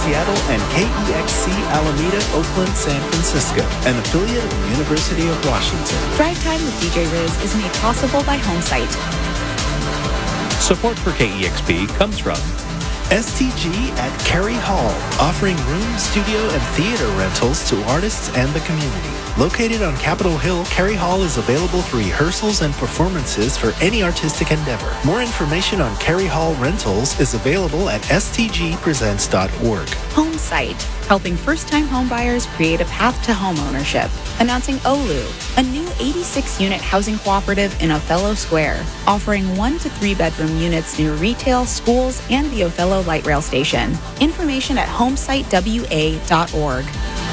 Seattle, and KEXC Alameda, Oakland, San Francisco, an affiliate of the University of Washington. Drive Time with DJ Riz is made possible by HomeSite. Support for KEXP comes from STG at Cary Hall, offering room, studio, and theater rentals to artists and the community. Located on Capitol Hill, Cary Hall is available for rehearsals and performances for any artistic endeavor. More information on Cary Hall rentals is available at stgpresents.org. HomeSite, helping first-time homebuyers create a path to homeownership. Announcing Olu, a new 86-unit housing cooperative in Othello Square, offering 1 to 3 bedroom units near retail, schools, and the Othello Light Rail Station. Information at homesitewa.org.